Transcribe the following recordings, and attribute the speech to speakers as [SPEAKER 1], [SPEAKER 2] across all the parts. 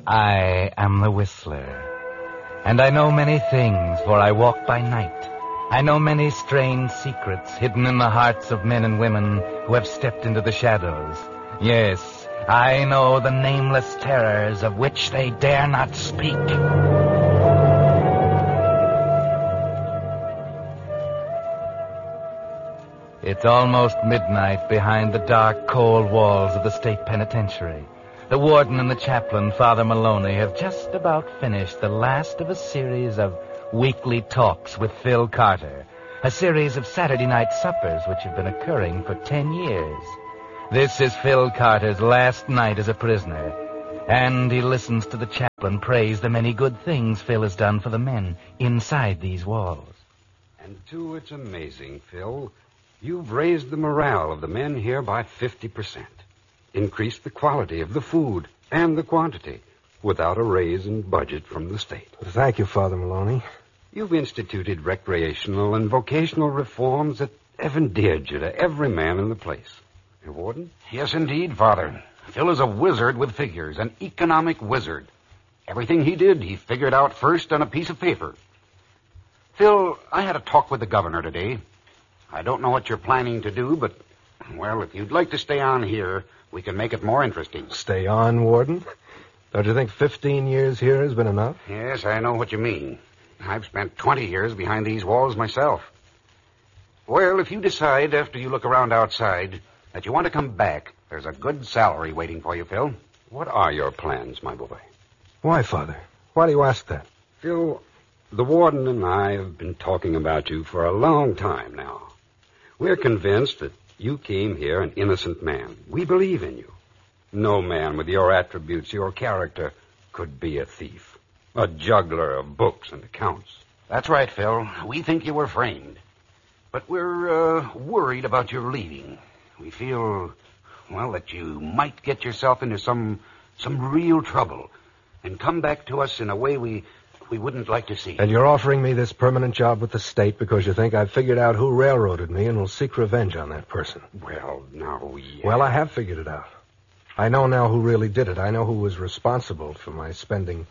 [SPEAKER 1] I am the Whistler, and I know many things, for I walk by night. I know many strange secrets hidden in the hearts of men and women who have stepped into the shadows. Yes, I know the nameless terrors of which they dare not speak. It's almost midnight behind the dark, cold walls of the state penitentiary. The warden and the chaplain, Father Maloney, have just about finished the last of a series of weekly talks with Phil Carter, a series of Saturday night suppers which have been occurring for 10 years. This is Phil Carter's last night as a prisoner, and he listens to the chaplain praise the many good things Phil has done for the men inside these walls.
[SPEAKER 2] And, too, it's amazing, Phil. You've raised the morale of the men here by 50%. Increased the quality of the food and the quantity without a raise in budget from the state.
[SPEAKER 3] Thank you, Father Maloney.
[SPEAKER 2] You've instituted recreational and vocational reforms that have endeared you to every man in the place. Your warden?
[SPEAKER 4] Yes, indeed, Father. Phil is a wizard with figures, an economic wizard. Everything he did, he figured out first on a piece of paper. Phil, I had a talk with the governor today. I don't know what you're planning to do, but, well, if you'd like to stay on here, we can make it more interesting.
[SPEAKER 3] Stay on, Warden? Don't you think 15 years here has been enough?
[SPEAKER 4] Yes, I know what you mean. I've spent 20 years behind these walls myself. Well, if you decide after you look around outside that you want to come back, there's a good salary waiting for you, Phil.
[SPEAKER 2] What are your plans, my boy?
[SPEAKER 3] Why, Father? Why do you ask that?
[SPEAKER 2] Phil, the warden and I have been talking about you for a long time now. We're convinced that you came here an innocent man. We believe in you. No man with your attributes, your character, could be a thief, a juggler of books and accounts.
[SPEAKER 4] That's right, Phil. We think you were framed. But we're worried about your leaving. We feel, well, that you might get yourself into some real trouble and come back to us in a way we wouldn't like to see.
[SPEAKER 3] And you're offering me this permanent job with the state because you think I've figured out who railroaded me and will seek revenge on that person.
[SPEAKER 2] Well, now, yeah.
[SPEAKER 3] Well, I have figured it out. I know now who really did it. I know who was responsible for my spending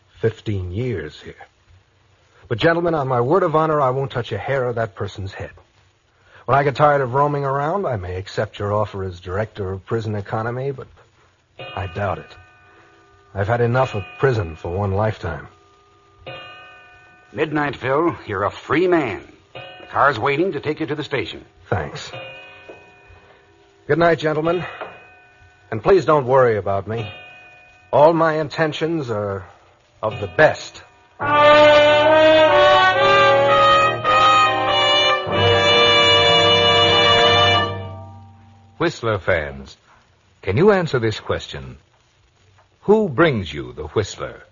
[SPEAKER 3] 15 years here. But, gentlemen, on my word of honor, I won't touch a hair of that person's head. When I get tired of roaming around, I may accept your offer as director of prison economy, but I doubt it. I've had enough of prison for one lifetime.
[SPEAKER 4] Midnight, Phil. You're a free man. The car's waiting to take you to the station.
[SPEAKER 3] Thanks. Good night, gentlemen. And please don't worry about me. All my intentions are of the best.
[SPEAKER 5] Whistler fans, can you answer this question? Who brings you the Whistler?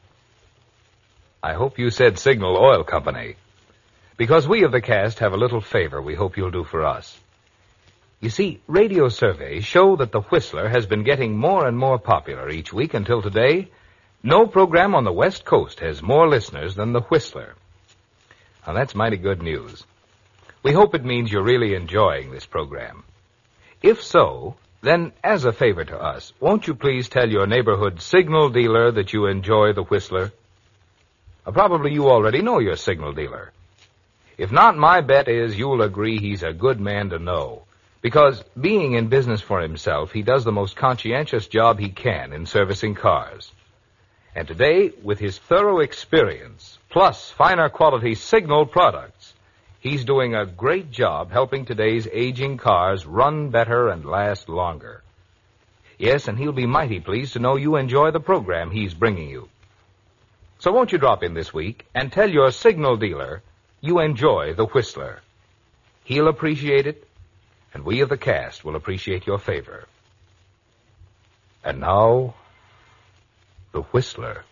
[SPEAKER 5] I hope you said Signal Oil Company, because we of the cast have a little favor we hope you'll do for us. You see, radio surveys show that the Whistler has been getting more and more popular each week until today. No program on the West Coast has more listeners than the Whistler. Now, that's mighty good news. We hope it means you're really enjoying this program. If so, then as a favor to us, won't you please tell your neighborhood signal dealer that you enjoy the Whistler? Probably you already know your signal dealer. If not, my bet is you'll agree he's a good man to know. Because being in business for himself, he does the most conscientious job he can in servicing cars. And today, with his thorough experience, plus finer quality signal products, he's doing a great job helping today's aging cars run better and last longer. Yes, and he'll be mighty pleased to know you enjoy the program he's bringing you. So won't you drop in this week and tell your signal dealer you enjoy the Whistler. He'll appreciate it, and we of the cast will appreciate your favor. And now, the Whistler.